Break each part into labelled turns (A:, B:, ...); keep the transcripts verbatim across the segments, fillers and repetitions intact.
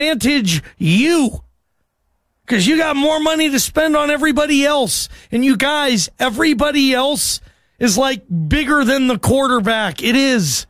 A: advantage you. Because you got more money to spend on everybody else. And you guys, everybody else is like bigger than the quarterback. It is.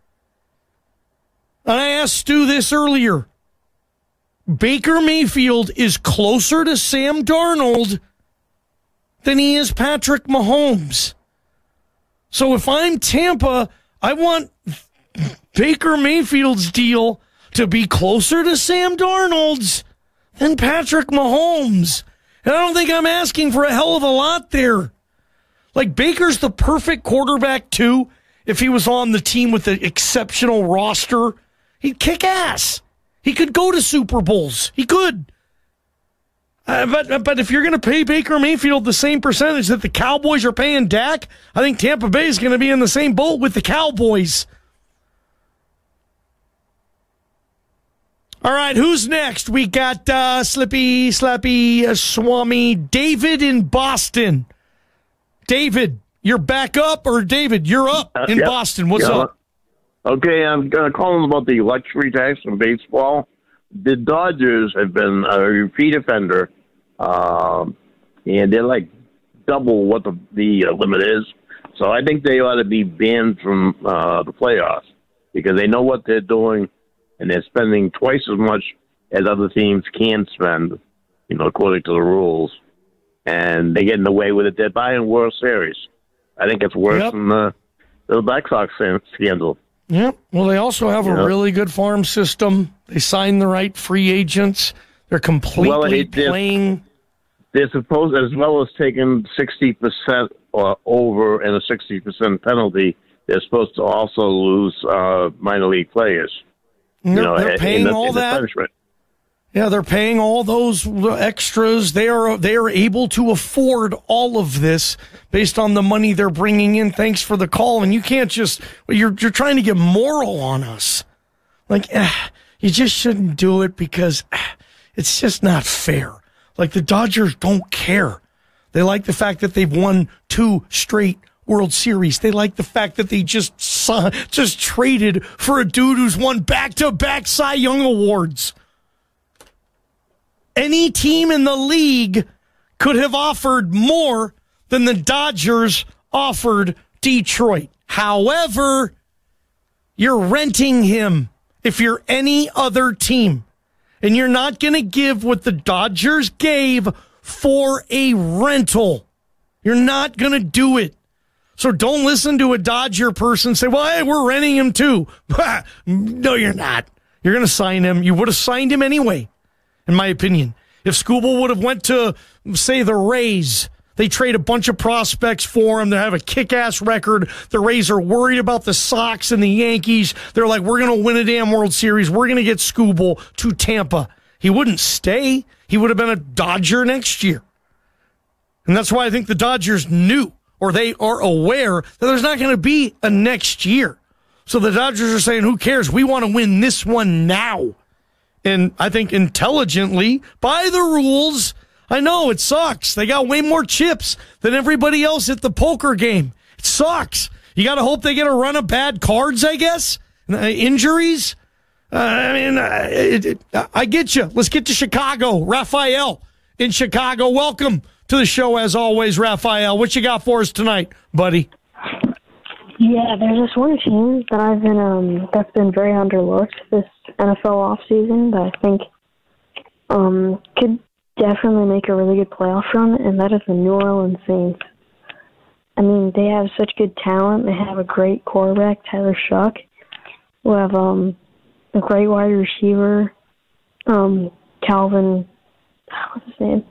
A: And I asked Stu this earlier. Baker Mayfield is closer to Sam Darnold than he is Patrick Mahomes. So if I'm Tampa, I want Baker Mayfield's deal to be closer to Sam Darnold's than Patrick Mahomes. And I don't think I'm asking for a hell of a lot there. Like, Baker's the perfect quarterback, too. If he was on the team with an exceptional roster, he'd kick ass. He could go to Super Bowls. He could. Uh, but but if you're going to pay Baker Mayfield the same percentage that the Cowboys are paying Dak, I think Tampa Bay is going to be in the same boat with the Cowboys. All right, who's next? We got uh, Slippy, Slappy, uh, Swami, David in Boston. David, you're back up, or David, you're up in uh, yep. Boston. What's
B: yeah.
A: up?
B: Okay, I'm going to call about the luxury tax in baseball. The Dodgers have been a repeat offender, um, and they're like double what the, the uh, limit is. So I think they ought to be banned from uh, the playoffs because they know what they're doing, and they're spending twice as much as other teams can spend, you know, according to the rules. And they're getting away with it. They're buying World Series. I think it's worse yep. than the, the Black Sox scandal.
A: Yep. Well, they also have yep. a really good farm system. They sign the right free agents. They're completely well, it, playing.
B: They're, they're supposed, as well as taking sixty percent or over and a sixty percent penalty, they're supposed to also lose uh, minor league players.
A: You know, they're paying the, all that. Yeah, they're paying all those extras. They are they are able to afford all of this based on the money they're bringing in. Thanks for the call. And you can't just you're you're trying to get moral on us. Like eh, you just shouldn't do it because eh, it's just not fair. Like the Dodgers don't care. They like the fact that they've won two straight World Series. They like the fact that they just saw, just traded for a dude who's won back-to-back Cy Young awards. Any team in the league could have offered more than the Dodgers offered Detroit. However, you're renting him if you're any other team. And you're not going to give what the Dodgers gave for a rental. You're not going to do it. So don't listen to a Dodger person say, well, hey, we're renting him too. No, you're not. You're going to sign him. You would have signed him anyway. In my opinion, if Skubal would have went to, say, the Rays, they trade a bunch of prospects for him. They have a kick-ass record. The Rays are worried about the Sox and the Yankees. They're like, we're going to win a damn World Series. We're going to get Skubal to Tampa. He wouldn't stay. He would have been a Dodger next year. And that's why I think the Dodgers knew, or they are aware, that there's not going to be a next year. So the Dodgers are saying, who cares? We want to win this one now. And I think intelligently, by the rules, I know it sucks. They got way more chips than everybody else at the poker game. It sucks. You got to hope they get a run of bad cards, I guess. Uh, injuries. Uh, I mean, uh, it, it, I get you. Let's get to Chicago. Raphael in Chicago. Welcome to the show, as always, Raphael. What you got for us tonight, buddy?
C: Yeah, there's this one team that I've been um that's been very underlooked this N F L offseason that I think um could definitely make a really good playoff run, and that is the New Orleans Saints. I mean, they have such good talent. They have a great quarterback, Tyler Shuck. We have um a great wide receiver, um Calvin. What's his name?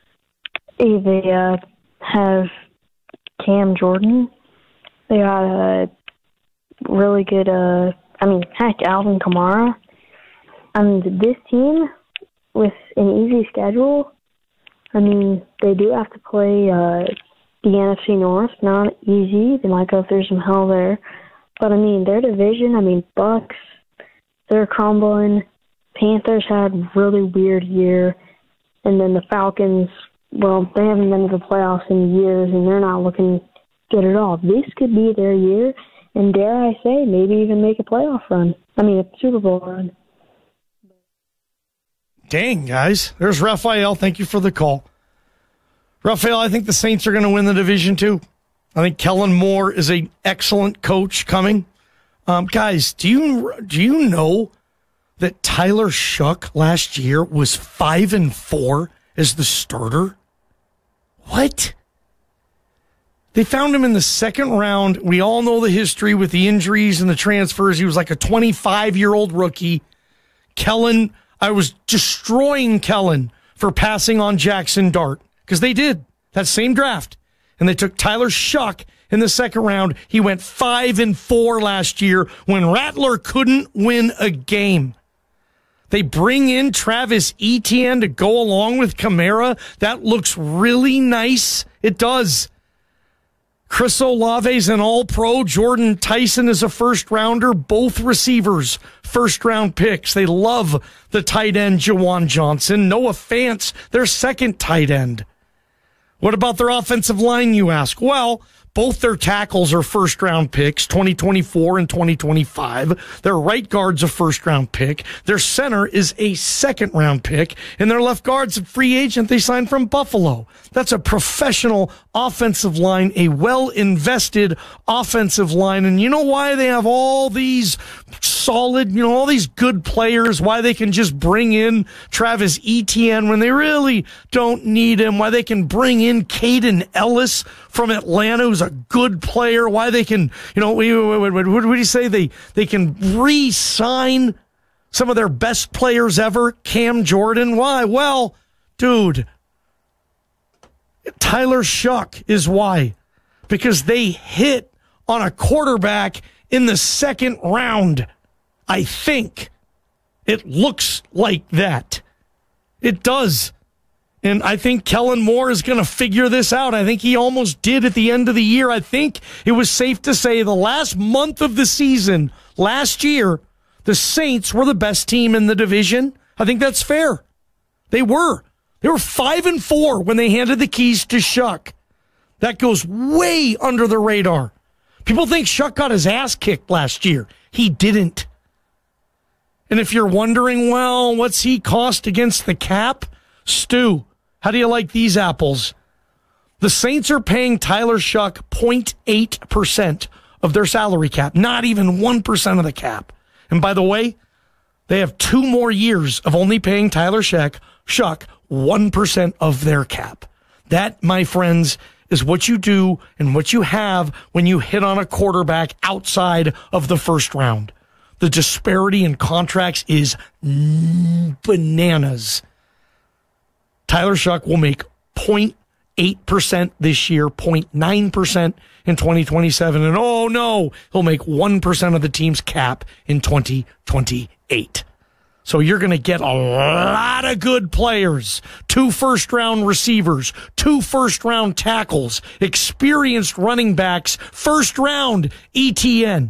C: They uh, have Cam Jordan. They got a really good, uh, I mean, heck, Alvin Kamara. And this team, with an easy schedule, I mean, they do have to play uh, the N F C North. Not easy. They might go through some hell there. But, I mean, their division, I mean, Bucks, they're crumbling. Panthers had a really weird year. And then the Falcons, well, they haven't been to the playoffs in years, and they're not looking good at all. This could be their year, and dare I say, maybe even make a playoff run. I mean, a Super Bowl run.
A: Dang, guys. There's Raphael. Thank you for the call. Raphael, I think the Saints are going to win the division too. I think Kellen Moore is an excellent coach coming. Um, guys, do you do you know that Tyler Shough last year was five and four as the starter? What? They found him in the second round. We all know the history with the injuries and the transfers. He was like a twenty-five-year-old rookie. Kellen, I was destroying Kellen for passing on Jackson Dart because they did that same draft. And they took Tyler Shough in the second round. He went five and four last year when Rattler couldn't win a game. They bring in Travis Etienne to go along with Kamara. That looks really nice. It does. Chris Olave's an all-pro. Jordan Tyson is a first-rounder. Both receivers, first-round picks. They love the tight end, Jawan Johnson. Noah Fant, their second tight end. What about their offensive line, you ask? Well, both their tackles are first-round picks, twenty twenty-four and twenty twenty-five. Their right guard's a first-round pick. Their center is a second-round pick. And their left guard's a free agent they signed from Buffalo. That's a professional offensive line, a well-invested offensive line. And you know why they have all these solid, you know, all these good players, why they can just bring in Travis Etienne when they really don't need him, why they can bring in Caden Ellis from Atlanta, who's a good player, why they can, you know, what do you say? They, they can re-sign some of their best players ever, Cam Jordan. Why? Well, dude, Tyler Shough is why. Because they hit on a quarterback in the second round. I think it looks like that. It does. And I think Kellen Moore is going to figure this out. I think he almost did at the end of the year. I think it was safe to say the last month of the season, last year, the Saints were the best team in the division. I think that's fair. They were. They were five and four when they handed the keys to Shough. That goes way under the radar. People think Shough got his ass kicked last year. He didn't. And if you're wondering, well, what's he cost against the cap? Stu, how do you like these apples? The Saints are paying Tyler Shough zero point eight percent of their salary cap, not even one percent of the cap. And by the way, they have two more years of only paying Tyler Shough one percent of their cap. That, my friends, is what you do and what you have when you hit on a quarterback outside of the first round. The disparity in contracts is bananas. Tyler Shough will make zero point eight percent this year, zero point nine percent in twenty twenty-seven, and oh no, he'll make one percent of the team's cap in twenty twenty-eight. So you're going to get a lot of good players, two first-round receivers, two first-round tackles, experienced running backs, first-round E T N.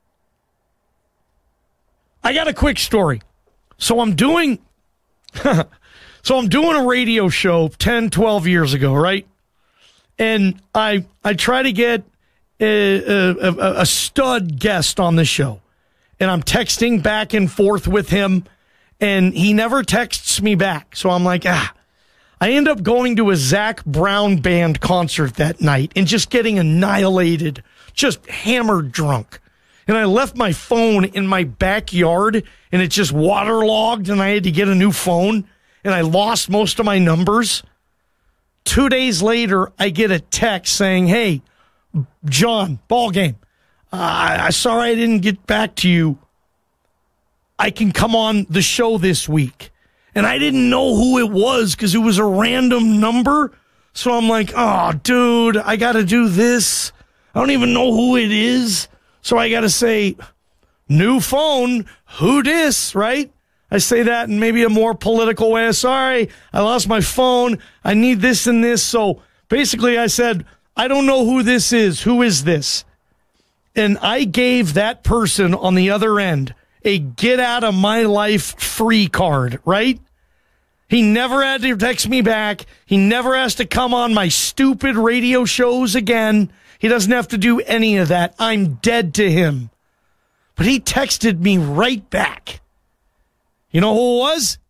A: I got a quick story. So I'm doing... So I'm doing a radio show ten, twelve years ago, right? And I I try to get a, a, a stud guest on the show. And I'm texting back and forth with him, and he never texts me back. So I'm like, ah. I end up going to a Zach Brown band concert that night and just getting annihilated, just hammered drunk. And I left my phone in my backyard, and it just waterlogged, and I had to get a new phone. And I lost most of my numbers. Two days later, I get a text saying, hey, John, ball game. Uh, I'm sorry I didn't get back to you. I can come on the show this week. And I didn't know who it was because it was a random number. So I'm like, oh, dude, I got to do this. I don't even know who it is. So I got to say, new phone, who dis, right? I say that in maybe a more political way. Sorry, I lost my phone. I need this and this. So basically I said, I don't know who this is. Who is this? And I gave that person on the other end a get out of my life free card, right? He never had to text me back. He never has to come on my stupid radio shows again. He doesn't have to do any of that. I'm dead to him. But he texted me right back. You know who it was?